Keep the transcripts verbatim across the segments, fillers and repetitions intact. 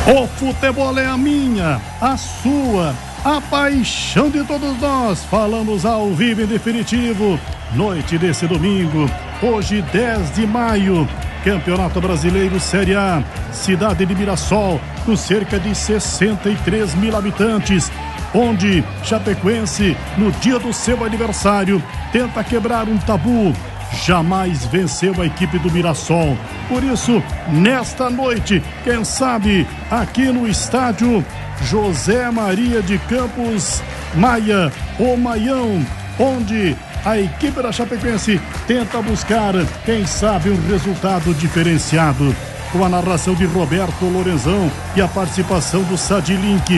O futebol é a minha, a sua, a paixão de todos nós. Falamos ao vivo em definitivo, noite desse domingo, hoje dez de maio, Campeonato Brasileiro Série A, cidade de Mirassol, com cerca de sessenta e três mil habitantes, onde Chapecoense, no dia do seu aniversário, tenta quebrar um tabu. Jamais venceu a equipe do Mirassol. Por isso, nesta noite, quem sabe, aqui no estádio José Maria de Campos Maia, o Maião, onde a equipe da Chapecoense tenta buscar, quem sabe, um resultado diferenciado. Com a narração de Roberto Lorenzão e a participação do Sadilink.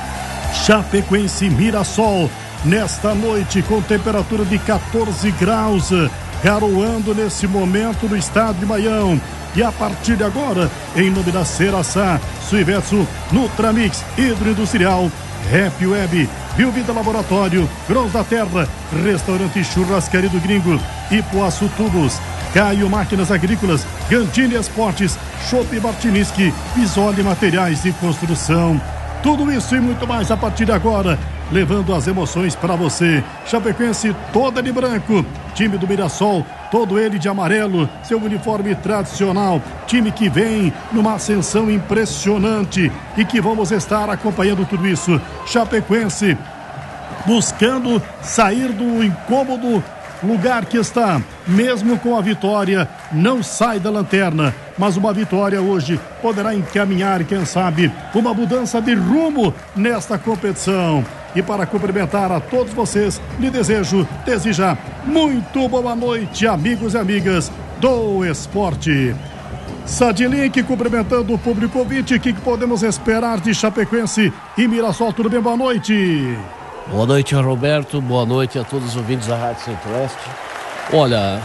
Chapecoense Mirassol, nesta noite com temperatura de quatorze graus, garoando nesse momento no estádio de Maião. E a partir de agora, em nome da Ceraçá, Suivetsu, Nutramix, Hidroindustrial, Rap Web, Biovida Laboratório, Grãos da Terra, Restaurante Churrascaria do Gringo, Ipuaçu Tubos, Caio Máquinas Agrícolas, Gantini Esportes, Chopp Martiniski, Visole Materiais de Construção. Tudo isso e muito mais a partir de agora, levando as emoções para você. Chapecoense toda de branco, time do Mirassol, todo ele de amarelo, seu uniforme tradicional, time que vem numa ascensão impressionante e que vamos estar acompanhando tudo isso. Chapecoense buscando sair do incômodo lugar que está, mesmo com a vitória, não sai da lanterna, mas uma vitória hoje poderá encaminhar, quem sabe, uma mudança de rumo nesta competição. E para cumprimentar a todos vocês, lhe desejo, desejar muito boa noite, amigos e amigas do esporte. Sadilink cumprimentando o público ouvinte, o que podemos esperar de Chapecoense e Mirassol? Tudo bem? Boa noite. Boa noite, Roberto. Boa noite a todos os ouvintes da Rádio Centro-Oeste. Olha,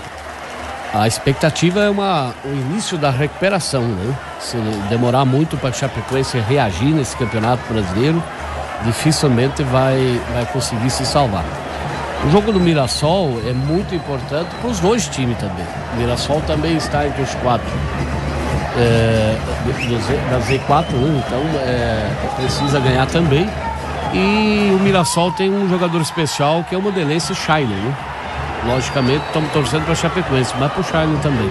a expectativa é uma, o início da recuperação, né? Se demorar muito para a Chapecoense reagir nesse campeonato brasileiro, dificilmente vai, vai conseguir se salvar. O jogo do Mirassol é muito importante para os dois times também. O Mirassol também está entre os quatro é, da Z quatro, né? Então é, precisa ganhar também. E o Mirassol tem um jogador especial que é o modelense Shailene, né? Logicamente estamos torcendo para a Chapecoense, mas para o Shailene também.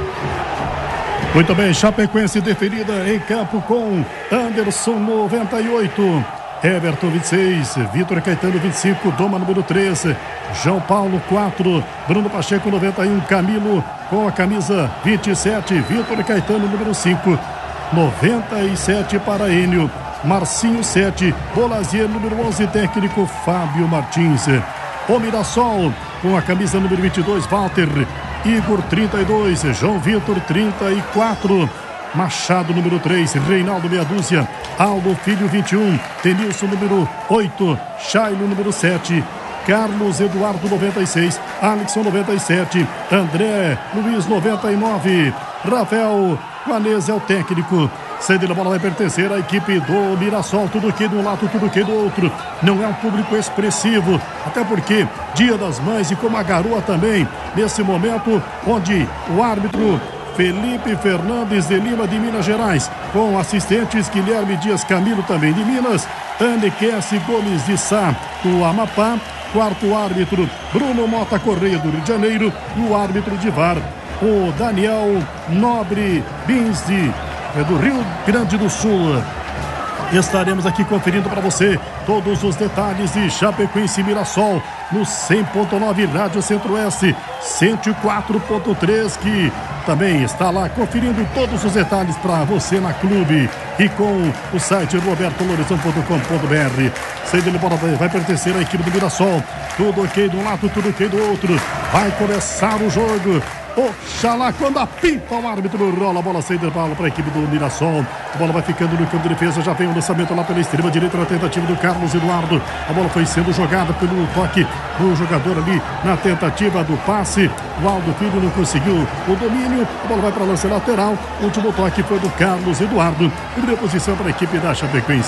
Muito bem, Chapecoense definida em campo com Anderson noventa e oito, Everton vinte e seis, Vitor Caetano vinte e cinco, Doma número treze, João Paulo quatro, Bruno Pacheco noventa e um, Camilo com a camisa vinte e sete, Vitor Caetano número cinco, noventa e sete para Enio, Marcinho sete, Bolazier número onze, técnico Fábio Martins. O Mirassol com a camisa número vinte e dois, Walter, Igor trinta e dois, João Vitor trinta e quatro, Machado número três, Reinaldo meia dúzia, Aldo Filho vinte e um, Denilson número oito, Chailo número sete, Carlos Eduardo noventa e seis, Alexson noventa e sete, André Luiz noventa e nove, Rafael Guanese é o técnico. Cedendo a bola vai pertencer à equipe do Mirassol, tudo que de um lado, tudo que do outro. Não é um público expressivo, até porque Dia das Mães e como a garoa também, nesse momento onde o árbitro Felipe Fernandes de Lima de Minas Gerais, com assistentes Guilherme Dias Camilo também de Minas, Aniquece Gomes de Sá do Amapá, quarto árbitro Bruno Mota Correia do Rio de Janeiro e o árbitro de V A R, o Daniel Nobre Bins de É do Rio Grande do Sul. Estaremos aqui conferindo para você todos os detalhes de Chapecoense e Mirassol no cem ponto nove Rádio Centro-Oeste, cento e quatro ponto três, que também está lá conferindo todos os detalhes para você na clube e com o site roberto lorenzão ponto com ponto br. Saída de bola vai pertencer à equipe do Mirassol. Tudo ok de um lado, tudo ok do outro. Vai começar o jogo. Oxalá, quando apita o árbitro, rola a bola, saída de bola para a equipe do Mirassol. A bola vai ficando no campo de defesa, já vem o lançamento lá pela extrema direita na tentativa do Carlos Eduardo. A bola foi sendo jogada pelo toque do jogador ali na tentativa do passe. O Aldo Filho não conseguiu o domínio. A bola vai para lance lateral. O último toque foi do Carlos Eduardo. Reposição para a equipe da Chapecoense.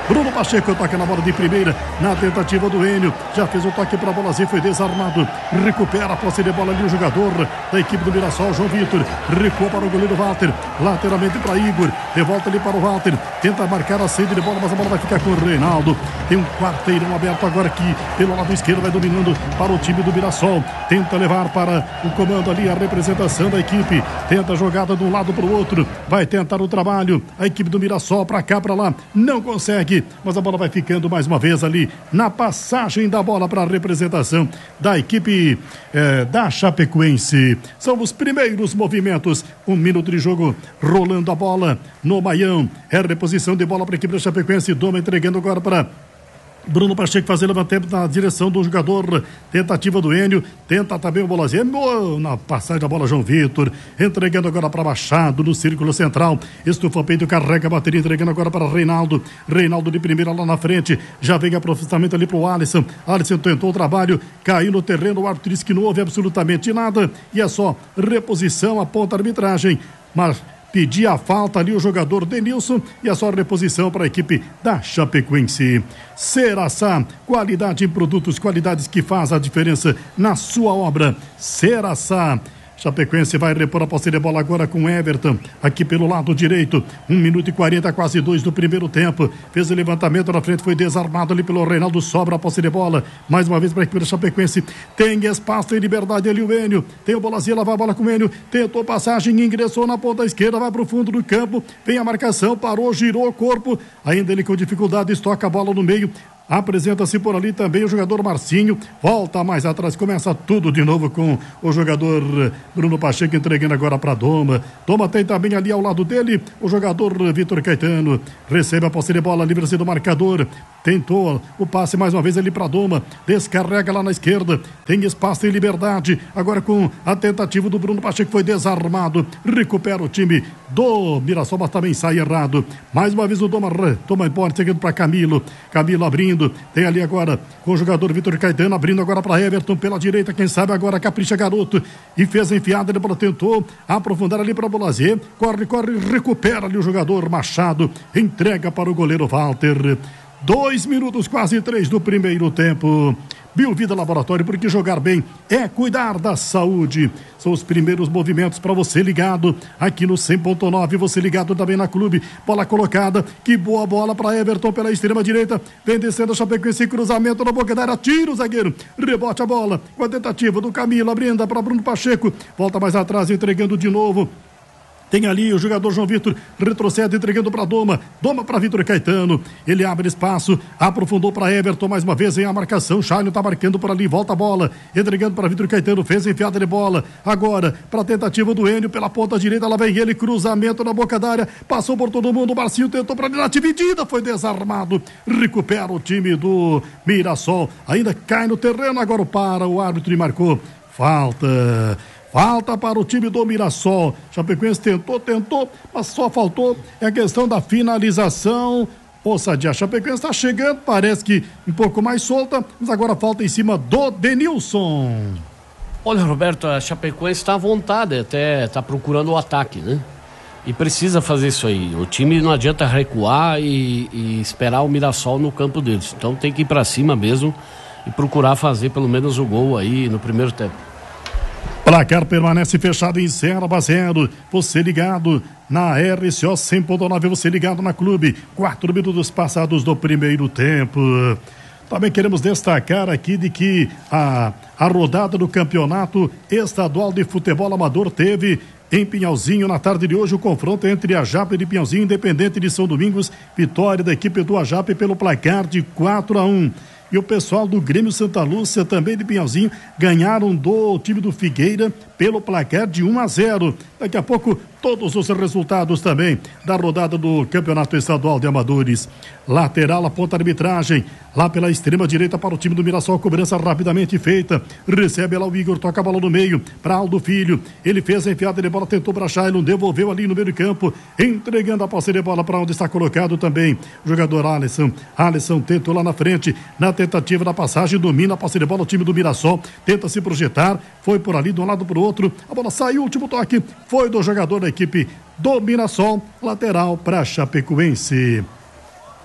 Bruno Pacheco toca na bola de primeira, na tentativa do Enio, já fez o toque para a bola Z, foi desarmado, recupera a posse de bola ali o jogador da equipe do Mirassol, João Vitor, recua para o goleiro Walter, lateralmente para Igor, de volta ali para o Walter, tenta marcar a saída de bola, mas a bola vai ficar com o Reinaldo, tem um quarteirão aberto agora aqui, pelo lado esquerdo vai dominando para o time do Mirassol, tenta levar para o comando ali a representação da equipe, tenta a jogada de um lado para o outro, vai tentar o trabalho, a equipe do Mirassol para cá, para lá, não consegue, mas a bola vai ficando mais uma vez ali na passagem da bola para a representação da equipe eh, da Chapecoense. São os primeiros movimentos, um minuto de jogo, rolando a bola no Maião, é reposição de bola para a equipe da Chapecoense, Doma entregando agora para Bruno Pacheco, fazer levantamento na direção do jogador, tentativa do Enio, tenta também o Bolazinho, na passagem da bola João Vitor, entregando agora para Machado no círculo central, estufa peito, carrega a bateria, entregando agora para Reinaldo, Reinaldo de primeira lá na frente, já vem aprofundamento ali para o Alisson, Alisson tentou o trabalho, caiu no terreno, o árbitro disse que não houve absolutamente nada, e é só reposição, aponta a arbitragem, mas pedia a falta ali o jogador Denilson e a sua reposição para a equipe da Chapecoense. Ceraçá, qualidade em produtos, qualidades que faz a diferença na sua obra. Ceraçá. Chapecoense vai repor a posse de bola agora com Everton, aqui pelo lado direito, um minuto e quarenta, quase dois do primeiro tempo, fez o levantamento na frente, foi desarmado ali pelo Reinaldo, sobra a posse de bola, mais uma vez para a equipe da Chapecoense, tem espaço, tem liberdade ali o Enio, tem o Bolazinho, lava a bola com o Enio, tentou passagem, ingressou na ponta esquerda, vai para o fundo do campo, vem a marcação, parou, girou o corpo, ainda ele com dificuldade, estoca a bola no meio, apresenta-se por ali também o jogador Marcinho, volta mais atrás, começa tudo de novo com o jogador Bruno Pacheco entregando agora para Doma. Doma tem também ali ao lado dele o jogador Vitor Caetano, recebe a posse de bola, livre-se do marcador, tentou o passe mais uma vez ali para Doma, descarrega lá na esquerda, tem espaço e liberdade, agora com a tentativa do Bruno Pacheco, foi desarmado, recupera o time do Mirassol, mas também sai errado, mais uma vez o Doma toma embora, chegando para Camilo, Camilo abrindo, tem ali agora com o jogador Vitor Caetano, abrindo agora para Everton pela direita, quem sabe agora capricha garoto, e fez a enfiada, ele tentou aprofundar ali para Bolazier, corre, corre, recupera ali o jogador Machado, entrega para o goleiro Walter. Dois minutos, quase três do primeiro tempo. Biovida Laboratório, porque jogar bem é cuidar da saúde. São os primeiros movimentos para você ligado aqui no cem ponto nove, você ligado também na clube. Bola colocada, que boa bola para Everton pela extrema direita, vem descendo a Chapecoense, cruzamento na boca da área, tira o zagueiro, rebote a bola com a tentativa do Camilo, abrindo para Bruno Pacheco, volta mais atrás, entregando de novo. Tem ali o jogador João Vitor, retrocede, entregando para Doma, Doma para Vitor Caetano, ele abre espaço, aprofundou para Everton, mais uma vez em a marcação, Charles está marcando por ali, volta a bola, entregando para Vitor Caetano, fez a enfiada de bola, agora para a tentativa do Enio, pela ponta direita, lá vem ele, cruzamento na boca da área, passou por todo mundo, o Marcinho tentou para ali na dividida, foi desarmado, recupera o time do Mirassol, ainda cai no terreno, agora para o árbitro e marcou falta. Falta para o time do Mirassol. Chapecoense tentou, tentou, mas só faltou. É a questão da finalização. Ô, Sadia, a Chapecoense está chegando, parece que um pouco mais solta, mas agora falta em cima do Denilson. Olha, Roberto, a Chapecoense está à vontade, até está procurando o ataque, né? E precisa fazer isso aí. O time não adianta recuar e, e esperar o Mirassol no campo deles. Então tem que ir para cima mesmo e procurar fazer pelo menos o gol aí no primeiro tempo. Placar permanece fechado em zero a zero. Você ligado na R C O cem ponto nove, você ligado na clube. Quatro minutos passados do primeiro tempo. Também queremos destacar aqui de que a, a rodada do campeonato estadual de futebol amador teve em Pinhalzinho na tarde de hoje o confronto entre a Jape de Pinhalzinho e Independente de São Domingos. Vitória da equipe do Ajape pelo placar de quatro a um. E o pessoal do Grêmio Santa Lúcia, também de Pinhalzinho, ganharam do time do Figueira pelo placar de um a zero. Daqui a pouco, todos os resultados também da rodada do Campeonato Estadual de Amadores. Lateral, aponta a arbitragem, lá pela extrema direita para o time do Mirassol, cobrança rapidamente feita. Recebe lá o Igor, toca a bola no meio para Aldo Filho. Ele fez a enfiada de bola, tentou para Shailon, devolveu ali no meio do campo, entregando a posse de bola para onde está colocado também o jogador Alisson. Alisson tentou lá na frente, na tentativa da passagem, domina a posse de bola o time do Mirassol, tenta se projetar, foi por ali de um lado para o outro, a bola saiu, o último toque foi do jogador da equipe do Mirassol, lateral para Chapecoense.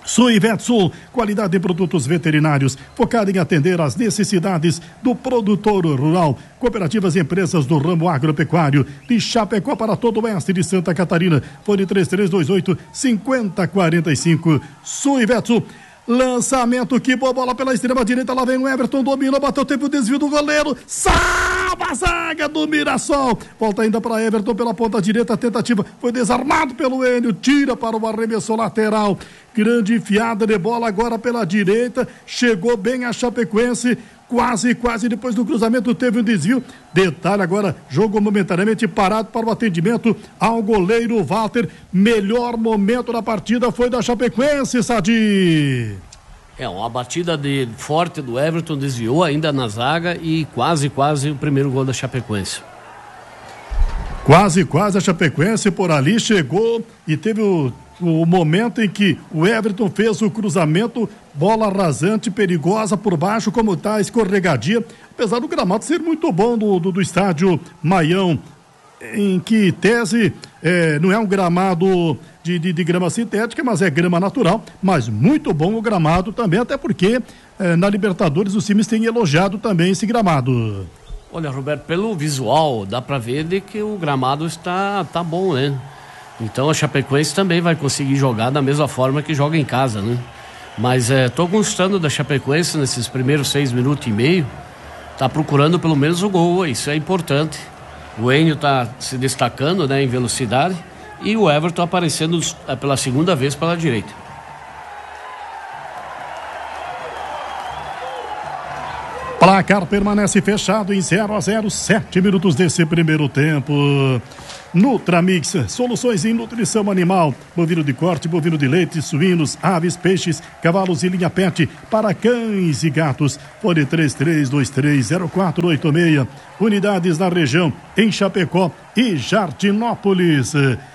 Suivetsul, qualidade de produtos veterinários, focada em atender às necessidades do produtor rural. Cooperativas e empresas do ramo agropecuário, de Chapecó para todo o oeste de Santa Catarina. Fone três três dois oito, cinco zero quatro cinco. Suivetsul. Lançamento, que boa bola pela extrema direita, lá vem o Everton, dominou, bateu, teve o desvio do goleiro, salva a zaga do Mirassol, volta ainda para Everton pela ponta direita, a tentativa foi desarmado pelo Enio, tira para o arremesso lateral, grande enfiada de bola agora pela direita, chegou bem a Chapecoense, quase, quase depois do cruzamento teve um desvio, detalhe agora, jogo momentaneamente parado para o atendimento ao goleiro Walter, melhor momento da partida foi da Chapecoense, Sadi. É, uma batida de forte do Everton, desviou ainda na zaga e quase, quase o primeiro gol da Chapecoense. Quase, quase a Chapecoense por ali chegou e teve o o momento em que o Everton fez o cruzamento, bola rasante, perigosa por baixo, como tá, escorregadia, apesar do gramado ser muito bom do, do, do estádio Maião, em que tese é, não é um gramado de, de, de grama sintética, mas é grama natural, mas muito bom o gramado também, até porque é, na Libertadores os times têm elogiado também esse gramado. Olha, Roberto, pelo visual dá pra ver de que o gramado está tá bom, né? Então a Chapecoense também vai conseguir jogar da mesma forma que joga em casa, né? Mas é, tô gostando da Chapecoense nesses primeiros seis minutos e meio. Tá procurando pelo menos o gol, isso é importante. O Enio tá se destacando, né, em velocidade. E o Everton aparecendo pela segunda vez pela direita. Placar permanece fechado em zero a zero, sete minutos desse primeiro tempo. Nutramix, soluções em nutrição animal, bovino de corte, bovino de leite, suínos, aves, peixes, cavalos e linha pet, para cães e gatos. Fone três três dois três zero quatro oito seis. Unidades na região, em Chapecó e Jardinópolis.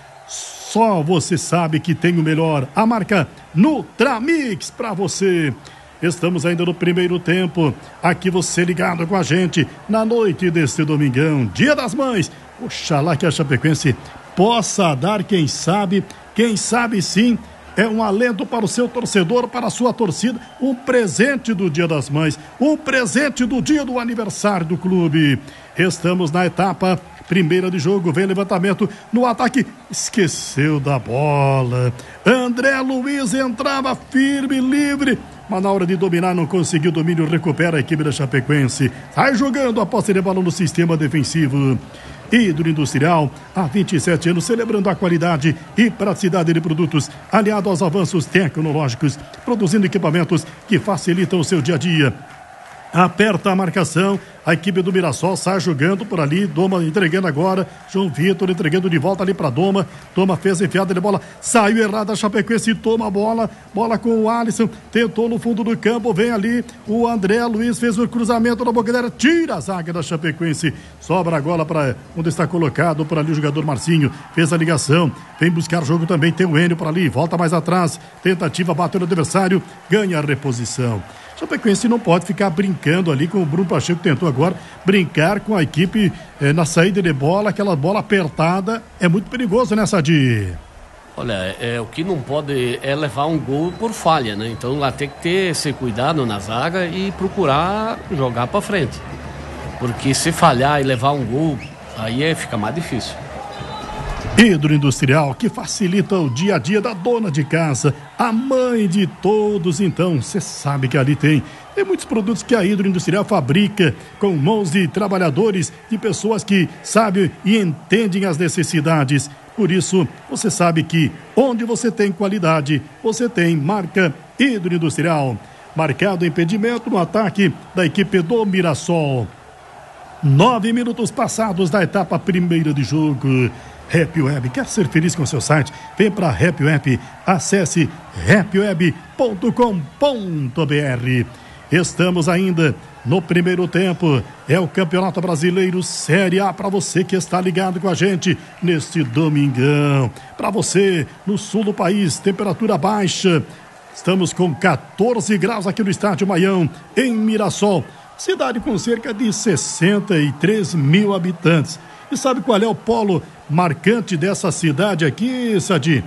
Só você sabe que tem o melhor, a marca Nutramix para você. Estamos ainda no primeiro tempo, aqui você ligado com a gente, na noite deste domingão, Dia das Mães. Oxalá que a Chapecoense possa dar, quem sabe, quem sabe sim, é um alento para o seu torcedor, para a sua torcida, um presente do Dia das Mães, um presente do dia do aniversário do clube. Estamos na etapa primeira de jogo, vem levantamento no ataque, esqueceu da bola. André Luiz entrava firme, livre, mas na hora de dominar não conseguiu domínio, recupera a equipe da Chapecoense. Sai jogando a posse de bola no sistema defensivo. Hidro Industrial, há vinte e sete anos, celebrando a qualidade e praticidade de produtos, aliado aos avanços tecnológicos, produzindo equipamentos que facilitam o seu dia a dia. Aperta a marcação, a equipe do Mirassol sai jogando por ali, Doma entregando agora, João Vitor entregando de volta ali para Doma, Doma fez enfiada de bola, saiu errada a Chapecoense, toma a bola, bola com o Alisson, tentou no fundo do campo, vem ali o André Luiz, fez o cruzamento na boca, tira a zaga da Chapecoense, sobra agora para onde está colocado por ali o jogador Marcinho, fez a ligação, vem buscar jogo também, tem o Enio por ali, volta mais atrás, tentativa, bateu no adversário, ganha a reposição. Chapecoense não pode ficar brincando ali, com o Bruno Pacheco tentou agora brincar com a equipe eh, na saída de bola, aquela bola apertada, é muito perigoso, né, Sadi? Olha, é, o que não pode é levar um gol por falha, né? Então lá tem que ter esse cuidado na zaga e procurar jogar pra frente, porque se falhar e levar um gol, aí é, fica mais difícil. Hidro Industrial, que facilita o dia a dia da dona de casa, a mãe de todos. Então, você sabe que ali tem tem muitos produtos que a Hidro Industrial fabrica com mãos de trabalhadores, de pessoas que sabem e entendem as necessidades. Por isso, você sabe que onde você tem qualidade, você tem marca Hidro Industrial. Marcado impedimento no ataque da equipe do Mirassol. Nove minutos passados da etapa primeira de jogo. Happy Web, quer ser feliz com seu site? Vem para Happy Web, acesse happy web ponto com ponto b r. Estamos ainda no primeiro tempo, é o Campeonato Brasileiro Série A para você que está ligado com a gente neste domingão. Para você no sul do país, temperatura baixa, estamos com quatorze graus aqui no estádio Maião, em Mirassol, cidade com cerca de sessenta e três mil habitantes. E sabe qual é o polo marcante dessa cidade aqui, Sadi?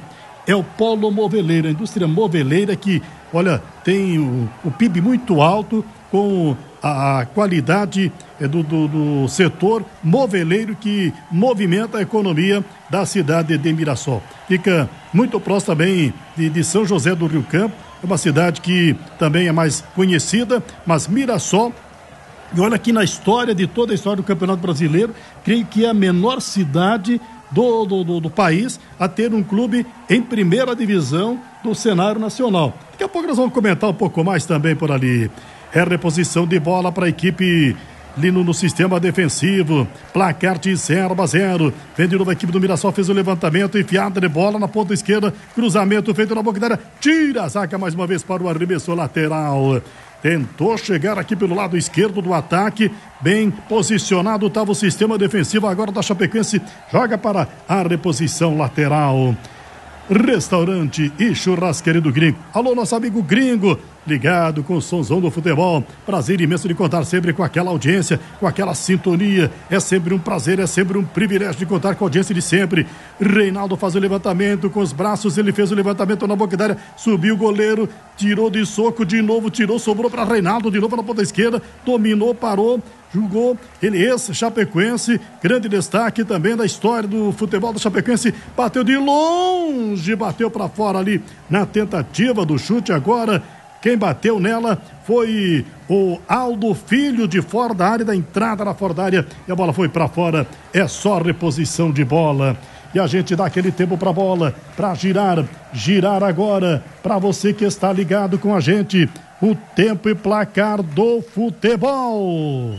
é o polo moveleiro, a indústria moveleira que, olha, tem o, o P I B muito alto, com a qualidade do, do, do setor moveleiro que movimenta a economia da cidade de Mirassol. Fica muito próximo também de, de São José do Rio Campo, é uma cidade que também é mais conhecida, mas Mirassol, e olha aqui na história, de toda a história do Campeonato Brasileiro, creio que é a menor cidade do, do, do, do país a ter um clube em primeira divisão do cenário nacional. Daqui a pouco nós vamos comentar um pouco mais também por ali. É reposição de bola para a equipe Lino no sistema defensivo. Placar de zero a zero. Vem de novo a equipe do Mirassol, fez o levantamento, enfiada de bola na ponta esquerda. Cruzamento feito na boca da área. Tira a zaga mais uma vez para o arremesso lateral. Tentou chegar aqui pelo lado esquerdo do ataque. Bem posicionado estava o sistema defensivo agora da Chapecoense. Joga para a reposição lateral. Restaurante e Churrasqueria do Gringo. Alô, nosso amigo Gringo, ligado com o somzão do futebol. Prazer imenso de contar sempre com aquela audiência, com aquela sintonia. É sempre um prazer, é sempre um privilégio de contar com a audiência de sempre. Reinaldo faz o levantamento com os braços, ele fez o levantamento na boca da área, subiu o goleiro, tirou de soco, de novo tirou, sobrou para Reinaldo, de novo na ponta esquerda, dominou, parou, jogou, ele esse Chapecoense, grande destaque também da história do futebol do Chapecoense, bateu de longe, bateu para fora ali na tentativa do chute. Agora quem bateu nela foi o Aldo Filho, de fora da área, da entrada na fora da área, e a bola foi para fora. É só reposição de bola. E a gente dá aquele tempo para a bola, para girar, girar agora, para você que está ligado com a gente, o tempo e placar do futebol.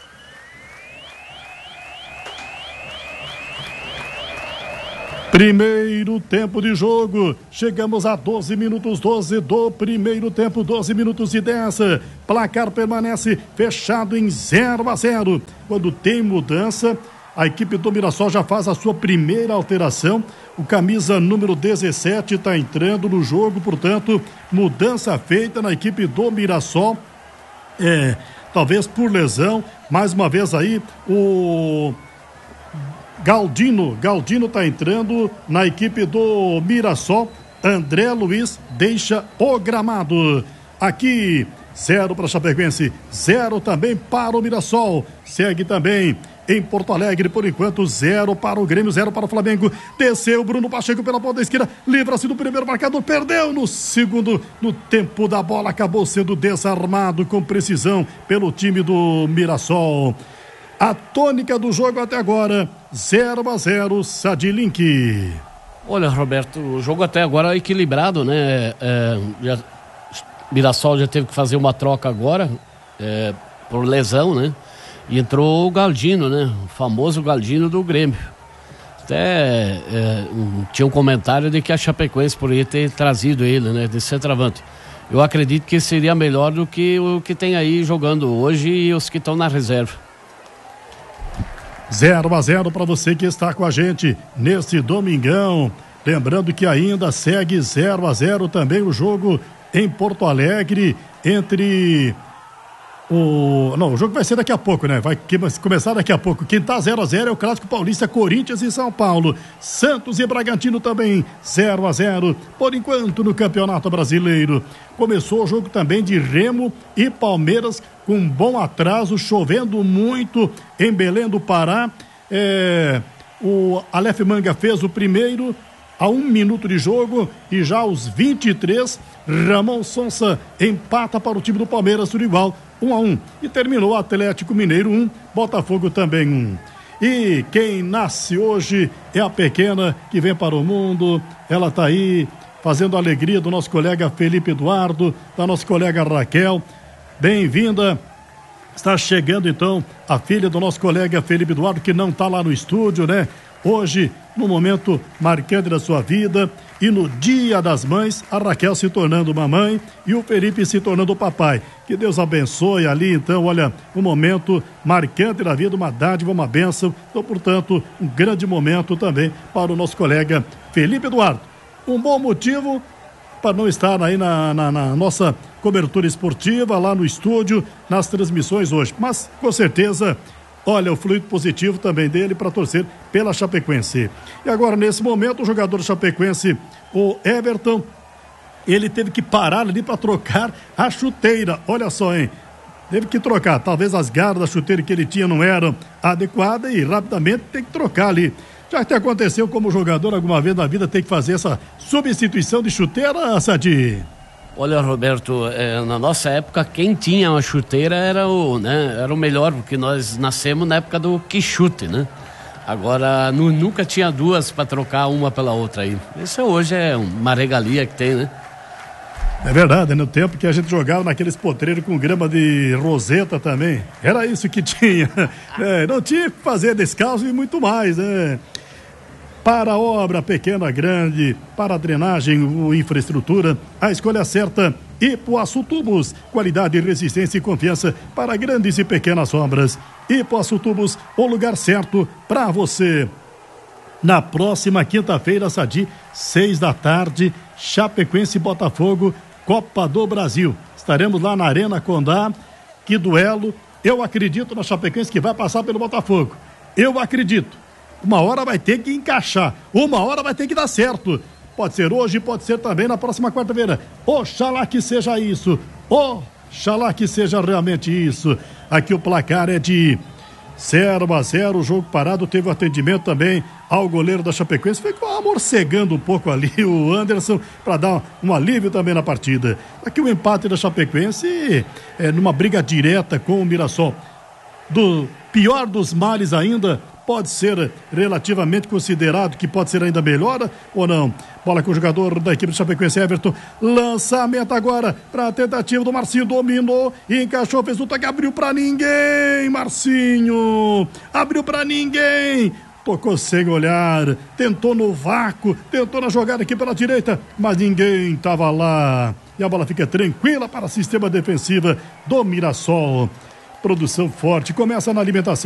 Primeiro tempo de jogo, chegamos a doze minutos, doze do primeiro tempo, doze minutos e dez, placar permanece fechado em zero a zero. Quando tem mudança, a equipe do Mirassol já faz a sua primeira alteração, o camisa número dezessete está entrando no jogo, portanto, mudança feita na equipe do Mirassol, é, talvez por lesão, mais uma vez aí, o Galdino, Galdino está entrando na equipe do Mirassol. André Luiz deixa o gramado. Aqui, zero para Chapecoense, zero também para o Mirassol. Segue também em Porto Alegre, por enquanto, zero para o Grêmio, zero para o Flamengo. Desceu Bruno Pacheco pela ponta esquerda, livra-se do primeiro marcador, perdeu no segundo, no tempo da bola, acabou sendo desarmado com precisão pelo time do Mirassol. A tônica do jogo até agora, zero a zero, Sadilink. Olha, Roberto, o jogo até agora é equilibrado, né? É, já, Mirassol já teve que fazer uma troca agora, é, por lesão, né? E entrou o Galdino, né? O famoso Galdino do Grêmio. Até é, um, tinha um comentário de que a Chapecoense poderia ter trazido ele, né? De centroavante. Eu acredito que seria melhor do que o que tem aí jogando hoje e os que estão na reserva. zero a zero para você que está com a gente nesse domingão. Lembrando que ainda segue zero a zero também o jogo em Porto Alegre entre o... Não, o jogo vai ser daqui a pouco, né? Vai começar daqui a pouco. Quem tá zero a zero é o Clássico Paulista, Corinthians e São Paulo. Santos e Bragantino também zero a zero por enquanto no Campeonato Brasileiro. Começou o jogo também de Remo e Palmeiras com um bom atraso, chovendo muito em Belém do Pará. É... O Aleph Manga fez o primeiro a um minuto de jogo e já aos vinte e três, Ramon Sonsa empata para o time do Palmeiras por igual, um a um. E terminou o Atlético Mineiro um, Botafogo também um. E quem nasce hoje é a pequena que vem para o mundo, ela está aí fazendo a alegria do nosso colega Felipe Eduardo, da nossa colega Raquel. Bem-vinda. Está chegando então a filha do nosso colega Felipe Eduardo, que não está lá no estúdio, né? Hoje, no momento marcante da sua vida, e no Dia das Mães, a Raquel se tornando uma mãe e o Felipe se tornando o papai. Que Deus abençoe ali, então, olha, um momento marcante da vida, uma dádiva, uma bênção. Então, portanto, um grande momento também para o nosso colega Felipe Eduardo. Um bom motivo para não estar aí na, na, na nossa cobertura esportiva, lá no estúdio, nas transmissões hoje. Mas, com certeza, Olha, o fluido positivo também dele para torcer pela Chapecoense. E agora, nesse momento, o jogador Chapecoense, o Everton, ele teve que parar ali para trocar a chuteira. Olha só, hein? Teve que trocar. Talvez as garras da chuteira que ele tinha não eram adequadas e rapidamente tem que trocar ali. Já que aconteceu como jogador alguma vez na vida, tem que fazer essa substituição de chuteira, Sadi? Olha, Roberto, é, na nossa época, quem tinha uma chuteira era o, né, era o melhor, porque nós nascemos na época do quichute, né? Agora, nu, nunca tinha duas para trocar uma pela outra aí. Isso hoje é uma regalia que tem, né? É verdade, no tempo que a gente jogava naqueles potreiros com grama de roseta também. Era isso que tinha. É, não tinha que fazer descalço e muito mais, né? Para a obra pequena, grande, para a drenagem ou infraestrutura, a escolha certa, Ipuaçu Tubos. Qualidade, resistência e confiança para grandes e pequenas obras. Ipuaçu Tubos, o lugar certo para você. Na próxima quinta-feira, Sadi, seis da tarde, Chapecoense e Botafogo, Copa do Brasil. Estaremos lá na Arena Condá. Que duelo. Eu acredito na Chapecoense que vai passar pelo Botafogo. Eu acredito. Uma hora vai ter que encaixar. Uma hora vai ter que dar certo. Pode ser hoje, pode ser também na próxima quarta-feira. Oxalá que seja isso. Oxalá que seja realmente isso. Aqui o placar é de zero a zero, o jogo parado. Teve o atendimento também ao goleiro da Chapecoense. Ficou amorcegando um pouco ali o Anderson para dar um alívio também na partida. Aqui o empate da Chapecoense é numa briga direta com o Mirassol. Do pior dos males ainda, pode ser relativamente considerado que pode ser ainda melhor ou não. Bola com o jogador da equipe do Chapecoense, Everton. Lançamento agora para a tentativa do Marcinho. Dominou, encaixou, fez o toque, abriu para ninguém. Marcinho abriu para ninguém. Tocou sem olhar, tentou no vácuo, tentou na jogada aqui pela direita, mas ninguém estava lá. E a bola fica tranquila para o sistema defensivo do Mirassol. Produção forte, começa na alimentação.